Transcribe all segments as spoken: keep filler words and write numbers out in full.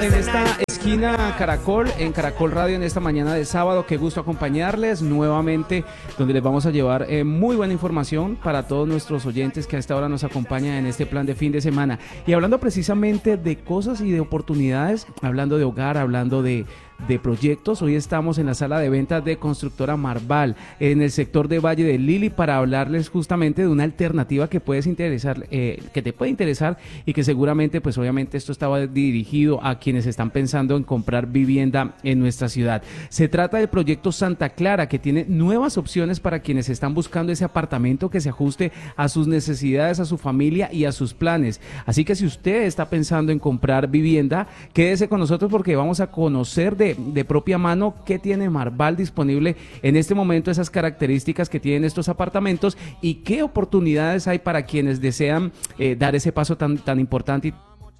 en esta esquina Caracol, en Caracol Radio en esta mañana de sábado. Qué gusto acompañarles nuevamente, donde les vamos a llevar eh, muy buena información para todos nuestros oyentes que a esta hora nos acompañan en este plan de fin de semana. Y hablando precisamente de cosas y de oportunidades, hablando de hogar, hablando de de proyectos, hoy estamos en la sala de ventas de Constructora Marval en el sector de Valle del Lili para hablarles justamente de una alternativa que puedes interesar, eh, que te puede interesar y que seguramente, pues obviamente esto estaba dirigido a quienes están pensando en comprar vivienda en nuestra ciudad. Se trata del proyecto Santa Clara, que tiene nuevas opciones para quienes están buscando ese apartamento que se ajuste a sus necesidades, a su familia y a sus planes. Así que si usted está pensando en comprar vivienda, quédese con nosotros porque vamos a conocer de De, de propia mano qué tiene Marval disponible en este momento, esas características que tienen estos apartamentos y qué oportunidades hay para quienes desean eh, dar ese paso tan, tan importante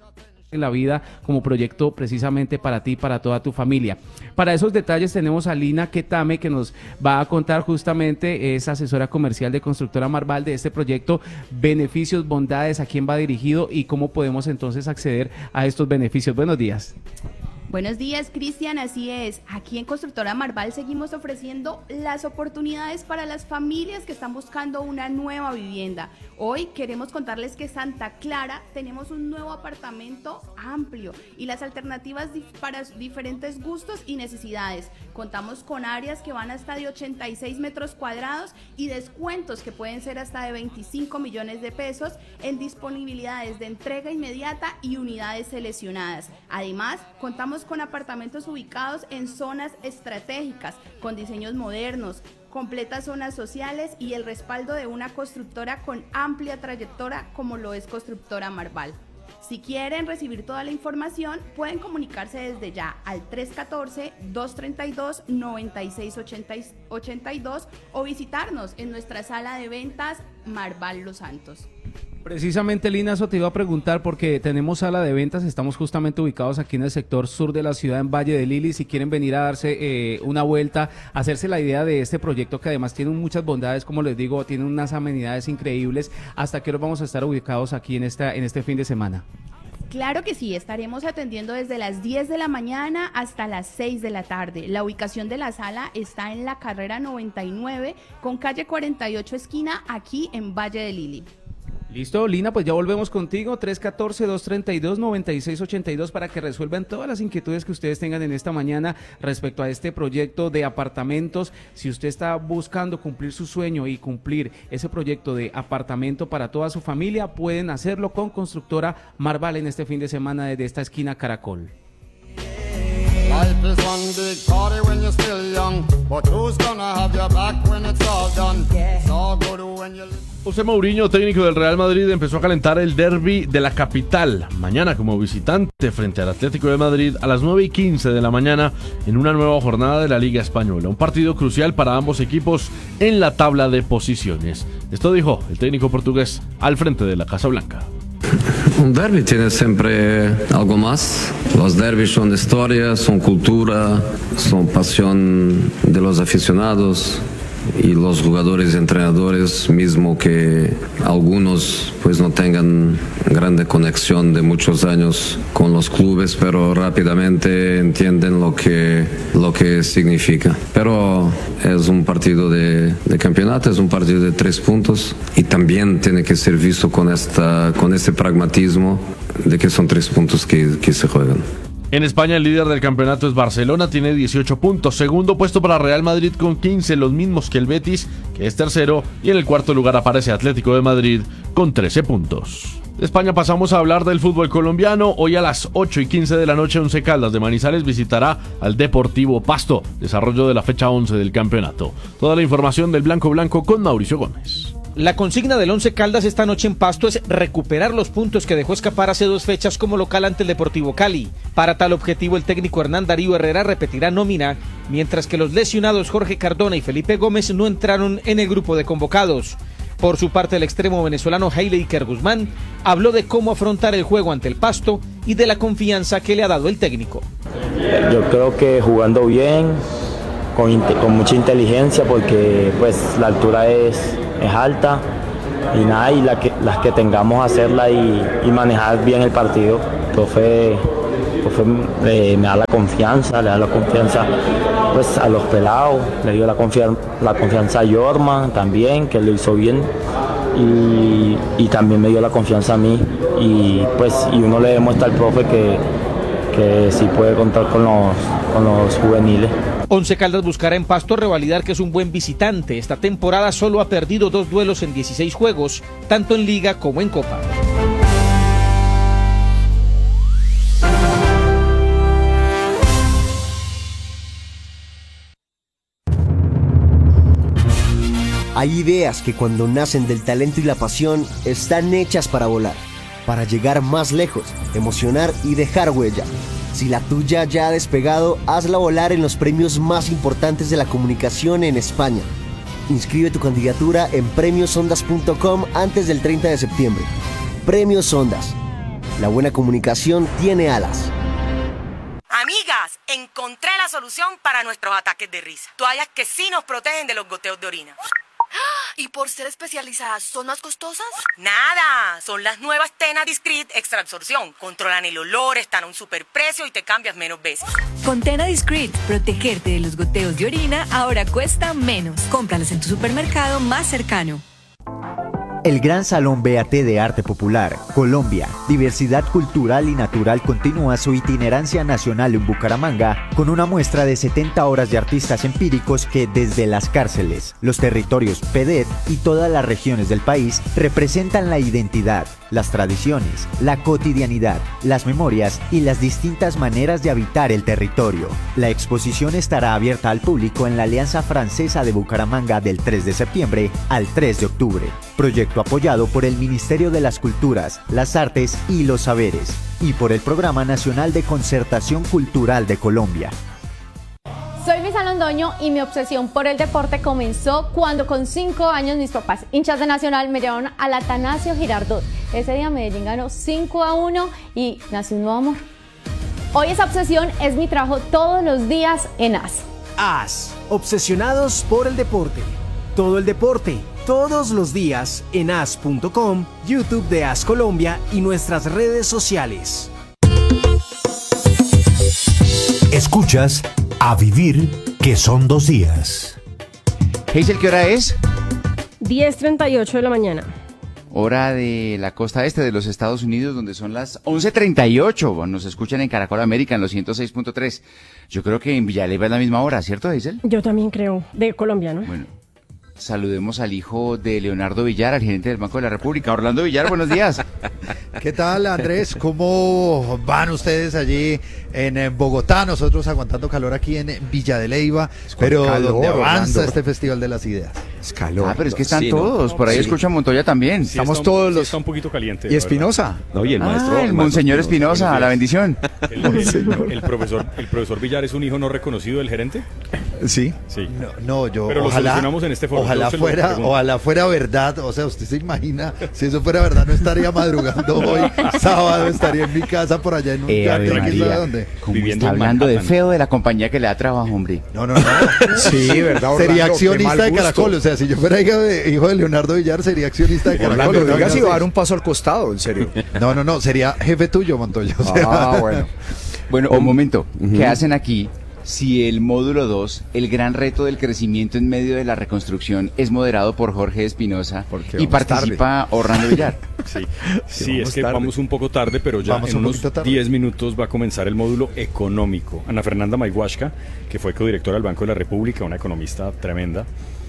en la vida como proyecto precisamente para ti, para toda tu familia. Para esos detalles tenemos a Lina Ketame, que nos va a contar justamente, es asesora comercial de Constructora Marval de este proyecto, beneficios, bondades, a quién va dirigido y cómo podemos entonces acceder a estos beneficios. Buenos días. Buenos días, Cristian, así es. Aquí en Constructora Marval seguimos ofreciendo las oportunidades para las familias que están buscando una nueva vivienda. Hoy queremos contarles que en Santa Clara tenemos un nuevo apartamento amplio y las alternativas para diferentes gustos y necesidades. Contamos con áreas que van hasta de ochenta y seis metros cuadrados y descuentos que pueden ser hasta de veinticinco millones de pesos en disponibilidades de entrega inmediata y unidades seleccionadas. Además, contamos con apartamentos ubicados en zonas estratégicas, con diseños modernos, completas zonas sociales y el respaldo de una constructora con amplia trayectoria como lo es Constructora Marval. Si quieren recibir toda la información, pueden comunicarse desde ya al tres uno cuatro, dos tres dos, nueve seis ocho dos o visitarnos en nuestra sala de ventas Marval Los Santos. Precisamente, Lina, eso te iba a preguntar porque tenemos sala de ventas, estamos justamente ubicados aquí en el sector sur de la ciudad, en Valle del Lili. Si quieren venir a darse eh, una vuelta, hacerse la idea de este proyecto que además tiene muchas bondades, como les digo, tiene unas amenidades increíbles. ¿Hasta qué hora vamos a estar ubicados aquí en, esta, en este fin de semana? Claro que sí, estaremos atendiendo desde las diez de la mañana hasta las seis de la tarde. La ubicación de la sala está en la carrera noventa y nueve con calle cuarenta y ocho esquina, aquí en Valle del Lili. Listo, Lina, pues ya volvemos contigo, tres uno cuatro, dos tres dos, nueve seis ocho dos, para que resuelvan todas las inquietudes que ustedes tengan en esta mañana respecto a este proyecto de apartamentos. Si usted está buscando cumplir su sueño y cumplir ese proyecto de apartamento para toda su familia, pueden hacerlo con Constructora Marval en este fin de semana desde esta esquina Caracol. Life is one big party when you're still young, but who's gonna have your back when it's all done? It's all good when you... José Mourinho, técnico del Real Madrid, empezó a calentar el derbi de la capital. Mañana como visitante frente al Atlético de Madrid a las nueve y quince de la mañana en una nueva jornada de la Liga Española. Un partido crucial para ambos equipos en la tabla de posiciones. Esto dijo el técnico portugués al frente de la Casa Blanca. Un derbi tiene siempre algo más. Los derbis son historia, son cultura, son pasión de los aficionados y los jugadores y entrenadores, mismo que algunos pues no tengan grande conexión de muchos años con los clubes, pero rápidamente entienden lo que, lo que significa. Pero es un partido de, de campeonato, es un partido de tres puntos y también tiene que ser visto con, esta, con este pragmatismo de que son tres puntos que, que se juegan. En España el líder del campeonato es Barcelona, tiene dieciocho puntos. Segundo puesto para Real Madrid con quince, los mismos que el Betis, que es tercero. Y en el cuarto lugar aparece Atlético de Madrid con trece puntos. De España pasamos a hablar del fútbol colombiano. Hoy a las ocho y quince de la noche, Once Caldas de Manizales visitará al Deportivo Pasto. Desarrollo de la fecha once del campeonato. Toda la información del Blanco Blanco con Mauricio Gómez. La consigna del Once Caldas esta noche en Pasto es recuperar los puntos que dejó escapar hace dos fechas como local ante el Deportivo Cali. Para tal objetivo, el técnico Hernán Darío Herrera repetirá nómina, mientras que los lesionados Jorge Cardona y Felipe Gómez no entraron en el grupo de convocados. Por su parte, el extremo venezolano Heileiker Guzmán habló de cómo afrontar el juego ante el Pasto y de la confianza que le ha dado el técnico. Yo creo que jugando bien, con, con mucha inteligencia, porque pues la altura es, es alta y nada, y la que, las que tengamos hacerla y, y manejar bien el partido. El profe profe eh, me da la confianza, le da la confianza pues a los pelados, le dio la, confian la confianza a Yorma también, que lo hizo bien, y, y también me dio la confianza a mí, y pues y uno le demuestra al profe que, que sí puede contar con los, con los juveniles. Once Caldas buscará en Pasto revalidar que es un buen visitante. Esta temporada solo ha perdido dos duelos en dieciséis juegos, tanto en Liga como en Copa. Hay ideas que cuando nacen del talento y la pasión están hechas para volar, para llegar más lejos, emocionar y dejar huella. Si la tuya ya ha despegado, hazla volar en los premios más importantes de la comunicación en España. Inscribe tu candidatura en premios ondas punto com antes del treinta de septiembre. Premios Ondas. La buena comunicación tiene alas. Amigas, encontré la solución para nuestros ataques de risa. Toallas que sí nos protegen de los goteos de orina. ¿Y por ser especializadas son más costosas? Nada, son las nuevas Tena Discreet Extra Absorción. Controlan el olor, están a un superprecio y te cambias menos veces. Con Tena Discreet, protegerte de los goteos de orina ahora cuesta menos. Cómpralas en tu supermercado más cercano. El Gran Salón B A T de Arte Popular, Colombia, Diversidad Cultural y Natural continúa su itinerancia nacional en Bucaramanga con una muestra de setenta horas de artistas empíricos que desde las cárceles, los territorios P E D E T y todas las regiones del país representan la identidad, las tradiciones, la cotidianidad, las memorias y las distintas maneras de habitar el territorio. La exposición estará abierta al público en la Alianza Francesa de Bucaramanga del tres de septiembre al tres de octubre. Proyecto apoyado por el Ministerio de las Culturas, las Artes y los Saberes y por el Programa Nacional de Concertación Cultural de Colombia. Soy Luisa Londoño y mi obsesión por el deporte comenzó cuando con cinco años mis papás, hinchas de Nacional, me llevaron al Atanasio Girardot. Ese día Medellín ganó cinco a uno y nació un nuevo amor. Hoy esa obsesión es mi trabajo todos los días en A S. A S, obsesionados por el deporte. Todo el deporte, todos los días en A S punto com, YouTube de A S Colombia y nuestras redes sociales. Escuchas A Vivir, que son dos días. Hazel, ¿qué hora es? diez treinta y ocho de la mañana. Hora de la costa este de los Estados Unidos, donde son las once treinta y ocho. Nos escuchan en Caracol América en los ciento seis punto tres. Yo creo que en Villaleva es la misma hora, ¿cierto, Hazel? Yo también creo, de Colombia, ¿no? Bueno. Saludemos al hijo de Leonardo Villar, al gerente del Banco de la República. Orlando Villar, buenos días. ¿Qué tal, Andrés? ¿Cómo van ustedes allí en Bogotá? Nosotros aguantando calor aquí en Villa de Leyva, pero calor, donde avanza Orlando. Este Festival de las Ideas. Es calor. Ah, pero es que están sí, todos. No, por ahí sí. Escucha Montoya también. Sí, Estamos está un, todos sí los... está un poquito caliente. ¿Y Espinosa? No, y el maestro. Ah, el, el monseñor Espinosa, la bendición. El, el, el, profesor, ¿El profesor Villar es un hijo no reconocido del gerente? Sí. Sí. No, no yo pero ojalá, lo solucionamos en este foro. Ojalá fuera, ojalá fuera verdad. O sea, usted se imagina, si eso fuera verdad, no estaría madrugando hoy, sábado, estaría en mi casa por allá en un eh, yate, ¿quién sabe dónde? Viviendo está hablando de feo de la compañía que le da trabajo, hombre. No, no, no. Sí, verdad, Orlando, sería accionista de Caracol. O sea, si yo fuera hijo de, hijo de Leonardo Villar, sería accionista de Caracol. Orlando, diga si va a dar un paso al costado, en serio. No, no, no, sería jefe tuyo, Montoya. O sea, ah, bueno. Bueno, un momento. Uh-huh. ¿Qué hacen aquí? Si el módulo dos, el gran reto del crecimiento en medio de la reconstrucción, es moderado por Jorge Espinosa y participa tarde. Orlando Villar. Sí, sí es que tarde. vamos un poco tarde, pero ya vamos en un unos diez minutos va a comenzar el módulo económico. Ana Fernanda Mayhuashka, que fue codirectora del Banco de la República, una economista tremenda,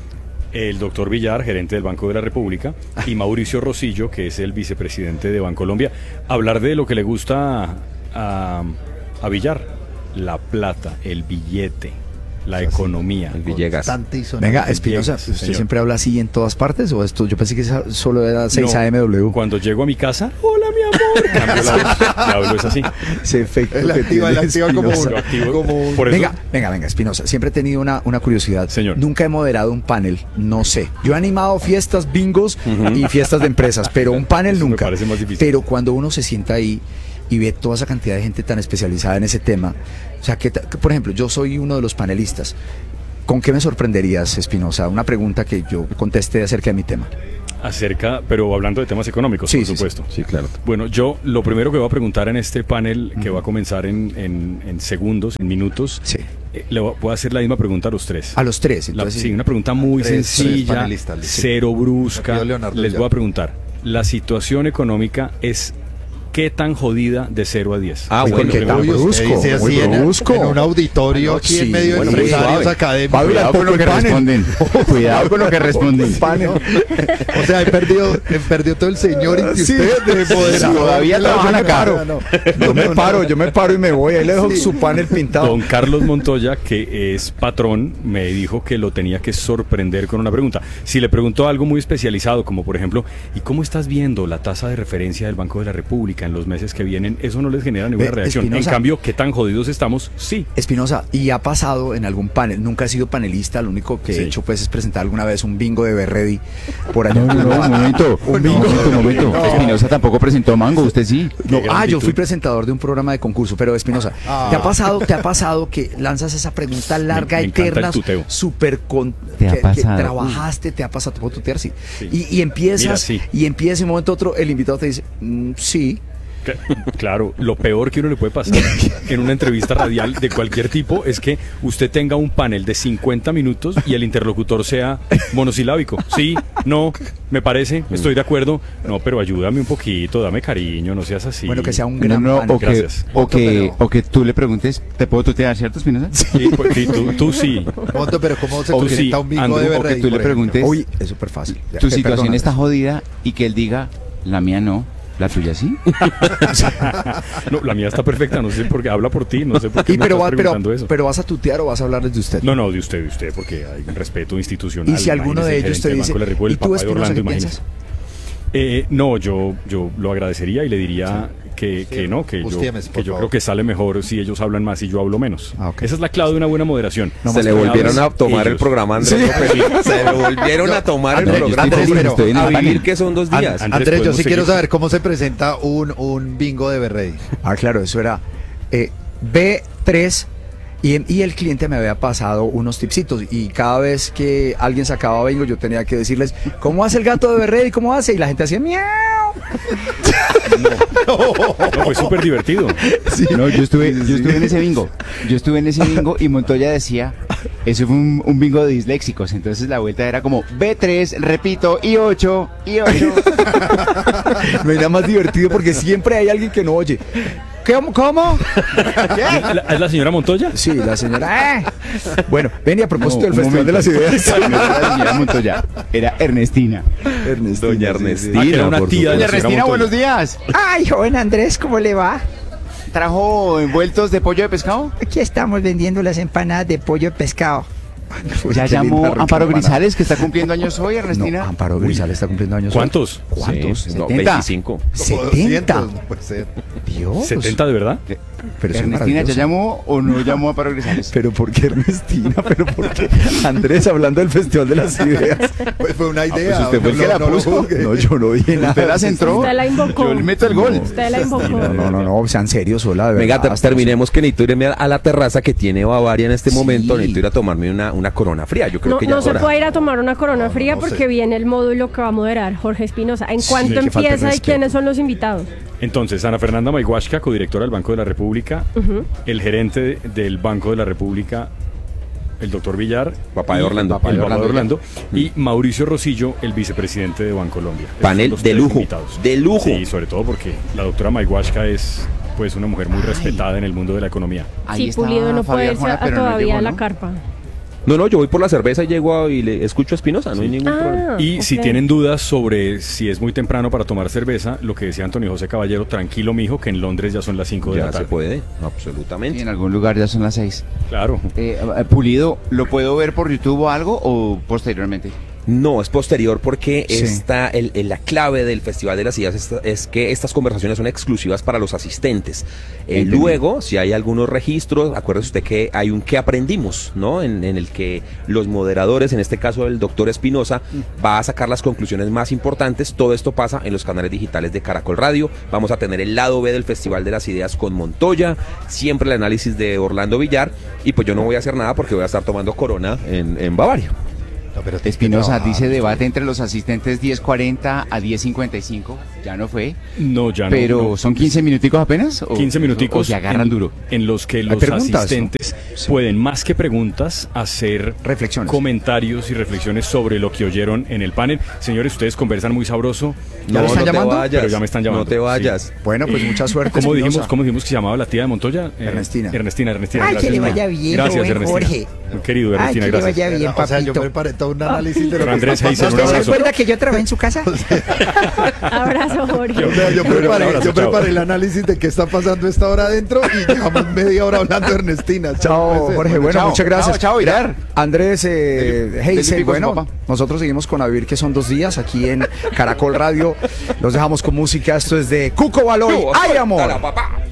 el doctor Villar, gerente del Banco de la República, y Mauricio Rosillo, que es el vicepresidente de Bancolombia, hablar de lo que le gusta a, a Villar. La plata, el billete, la Así, economía. El Villegas. Venga, Espinosa, ¿usted señor. siempre habla así en todas partes o esto? Yo pensé que solo era seis no, A M W. Cuando llego a mi casa, hola mi amor. Cambio la voz, le hablo es así. Ese efecto el que activa, el activa como un, como un... Por venga, eso... venga, venga, Espinosa, siempre he tenido una, una curiosidad. Señor. Nunca he moderado un panel, no sé. Yo he animado fiestas, bingos uh-huh. y fiestas de empresas, pero un panel eso nunca. Me parece más difícil. Pero cuando uno se sienta ahí y ve toda esa cantidad de gente tan especializada en ese tema, o sea, que, que por ejemplo, yo soy uno de los panelistas, ¿con qué me sorprenderías, Espinosa? Una pregunta que yo contesté acerca de mi tema. Acerca, pero hablando de temas económicos, sí, por sí, supuesto. Sí, sí, claro. Bueno, yo lo primero que voy a preguntar en este panel, que va a comenzar en, en, en segundos, en minutos, sí. eh, le voy a hacer la misma pregunta a los tres. A los tres, entonces. La, sí, una pregunta muy tres, sencilla, tres cero brusca. Les voy a preguntar, ¿la situación económica es qué tan jodida de cero a diez? Ah, bueno, qué tan brusco, dice así muy en, brusco. en un auditorio aquí sí, en medio de bueno, empresarios académicos. Cuidado con lo que responden. Cuidado con lo que responden. O sea, he perdido, he perdido todo el señor y Sí, usted de moderador. Todavía trabajan acá. No, no. Yo me paro, yo me paro y me voy. Ahí le dejo Sí. su panel pintado. Don Carlos Montoya, que es patrón, me dijo que lo tenía que sorprender con una pregunta. Si le preguntó algo muy especializado, como por ejemplo, ¿y cómo estás viendo la tasa de referencia del Banco de la República en los meses que vienen? Eso no les genera ninguna Ve, reacción. Espinosa, en cambio, ¿qué tan jodidos estamos? Sí. Espinosa, y ha pasado en algún panel, nunca he sido panelista, lo único que Sí. he hecho pues es presentar alguna vez un bingo de Berredi por allá. No, no, no, un momento. Un Un bingo. momento, un momento. No. Espinosa tampoco presentó Mango, usted sí. No, Qué ah, yo gratitud. fui presentador de un programa de concurso, pero Espinosa, Ah. ¿te ha pasado, te ha pasado que lanzas esa pregunta larga, me encanta eterna, el tuteo. súper con ¿Te ha que, que pasado? trabajaste, te ha pasado, te puedo tutear, sí. Sí. Y, y empiezas, Mira, sí. y empieza y un momento a otro, el invitado te dice, mm, sí. Claro, lo peor que uno le puede pasar en una entrevista radial de cualquier tipo es que usted tenga un panel de cincuenta minutos y el interlocutor sea monosilábico. Sí, no, me parece, estoy de acuerdo. No, pero ayúdame un poquito, dame cariño, no seas así. Bueno, que sea un No, gran no, panel. o que, Gracias. o, que, Pero- o que tú le preguntes, ¿te puedo tutear, cierto, Espinosa? Sí, pues, sí, tú, tú sí. Monto, pero ¿cómo se O conecta sí, un bingo Andrew, de o que O que Berrey? tú le por ejemplo? preguntes, Uy, eso es súper fácil. Ya, tu pe- situación perdona. está jodida y que él diga, la mía no, la tuya sí. No, la mía está perfecta, no sé por qué habla por ti, no sé por qué Y me pero, estás va- pero, preguntando eso. pero vas a tutear o vas a hablarles de usted. No, no, de usted, de usted, porque hay un respeto institucional. Y si alguno de Imagínese, ellos te el dice, gerente del Banco de la República, ¿y el tú, papá de Espinosa, Orlando, qué imagínese. piensas? Eh, no, yo, yo lo agradecería y le diría que, que no, que, yo, Bustíemes, que por yo favor. creo que sale mejor si ellos hablan más y yo hablo menos. Ah, ok. Esa es la clave de una buena moderación. No Se más le que volvieron a ellos. tomar el programa, Andrés. Sí. López. Se le volvieron a tomar el Andrés, yo programa. estoy feliz, estoy en el A vivir panel. que son dos An- días. Andrés, Andrés, yo podemos sí quiero seguir. saber cómo se presenta un, un bingo de Berrey. Ah, claro, eso era eh, B tres y, y el cliente me había pasado unos tipsitos y cada vez que alguien sacaba bingo yo tenía que decirles, ¿cómo hace el gato de Berrey? ¿Cómo hace? Y la gente hacía miau. No, fue súper divertido. No, yo estuve, yo estuve en ese bingo. Yo estuve en ese bingo y Montoya decía, eso fue un, un bingo de disléxicos. Entonces la vuelta era como B tres, repito, y ocho, y ocho. No hay nada más divertido porque siempre hay alguien que no oye. ¿Cómo? ¿Cómo? ¿La- ¿Es la señora Montoya? Sí, la señora. ¡Eh! Bueno, ven y a propósito No, del un Festival de las momento. Ideas. No era la señora Montoya, era Ernestina. Ernestina, Doña sí, sí. Ernestina. Ah, que era una por tía de Doña la señora Ernestina, Montoya. buenos días. Ay, joven Andrés, ¿cómo le va? ¿Trajo envueltos de pollo de pescado? Aquí estamos vendiendo las empanadas de pollo pescado. Ya Qué llamó linda Amparo reclamada. Grisales, que está cumpliendo años hoy, Ernestina. No, Amparo Grisales está cumpliendo años. hoy. ¿Cuántos? ¿Cuántos? Sí, no, setenta. veinticinco. setenta. doscientos, no puede ser. Dios. ¿setenta de verdad? Pero eso es Ernestina, ¿ya maravilloso. llamó o no llamó a Amparo Grisales? Pero ¿por qué Ernestina? ¿Pero por qué? Andrés, hablando del Festival de las Ideas. Pues fue una idea. pues usted fue el no, que la no lo puso. juzgue. No, yo no dije nada. ¿Usted la centró? Usted la invocó. Yo le meto el gol. Usted la invocó. No, no, no, no, sean serios, sola, de Venga, verdad. ter- terminemos que necesito irme a, a la terraza que tiene Bavaria en este Sí. momento. Necesito ir a tomarme una, una corona fría. Yo creo No, que ya no es se hora. puede ir a tomar una corona fría no porque sé. viene el módulo que va a moderar Jorge Espinosa. ¿En Sí, cuánto que falta de empieza y respeto. quiénes son los invitados? Entonces, Ana Fernanda Mayhuashka, codirectora del Banco de la República, Ujú. el gerente de- del Banco de la República, el doctor Villar, Papá de y- Orlando. el papá de Orlando Orlando, y Mauricio Rosillo, el vicepresidente de Bancolombia. Esos Panel son los de tres lujo, invitados. de lujo. Sí, sobre todo porque la doctora Mayhuashka es pues una mujer muy respetada en el mundo de la economía. Ahí Sí, está Pulido no puede Fabio irse Arjona, a pero no todavía llegó, a la ¿no? carpa. No, no, yo voy por la cerveza y llego a- y le escucho a Espinosa. No hay ningún Ah. problema. Y si ok. tienen dudas sobre si es muy temprano para tomar cerveza, lo que decía Antonio José Caballero, tranquilo mijo, que en Londres ya son las cinco de Ya la se tarde. puede, Sí, absolutamente. en algún lugar ya son las seis. Claro. Eh, eh, Pulido, ¿lo puedo ver por YouTube o algo o posteriormente? No, es posterior porque Sí. esta, el, el- la clave del Festival de las Ideas es, es que estas conversaciones son exclusivas para los asistentes. Eh, Entendido. luego, si hay algunos registros, acuérdese usted que hay un qué aprendimos, ¿no? En, en el que los moderadores, en este caso el doctor Espinosa, va a sacar las conclusiones más importantes. Todo esto pasa en los canales digitales de Caracol Radio. Vamos a tener el lado B del Festival de las Ideas con Montoya, siempre el análisis de Orlando Villar, y pues yo no voy a hacer nada porque voy a estar tomando Corona en, en Bavaria. No, pero Espinosa, dice debate entre los asistentes diez cuarenta a diez cincuenta y cinco. Ya no fue. No, ya no. Pero no. ¿son quince minuticos apenas? ¿O- quince minuticos o se agarran en, duro? en los que ¿Hay los preguntas, no? asistentes pueden, más que preguntas, hacer reflexiones, comentarios y reflexiones sobre lo que oyeron en el panel. Señores, ustedes conversan muy sabroso. ¿Ya lo están no te llamando? vayas, Pero ya me están llamando. no te vayas. Sí. Bueno, pues mucha suerte, ¿Cómo Espinosa. dijimos, ¿Cómo dijimos que se llamaba la tía de Montoya? Eh, Ernestina. Ernestina, Ernestina. Ay, gracias. que le vaya bien, Gracias, joven Ernestina. Jorge. Muy querido, Ay, Ernestina, que le gracias. vaya bien, O sea, yo papito. preparé todo un análisis de lo Pero que Andrés está Heisen, un pasando. ¿Usted se abrazo. acuerda que yo trabajé en su casa? Abrazo, Jorge. O sea, yo preparé, Un abrazo, yo chao. preparé el análisis de qué está pasando esta hora adentro y llevamos media hora hablando de Ernestina. Chao, puede ser. Jorge. Bueno, chao. muchas gracias. Chao, chao, Mira, Irar. Andrés eh, Dele- dele Heisen, pico a su bueno, papá. nosotros seguimos con A Vivir, que son dos días, aquí en Caracol Radio. Los dejamos con música. Esto es de Cuco Baloy. ¡Ay, amor! Papá.